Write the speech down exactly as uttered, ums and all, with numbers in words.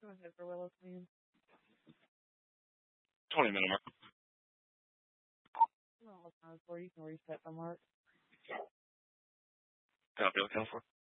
Go ahead for Willow Queen. twenty minute mark. No, it's not for you can reset the mark. Copy, looking for.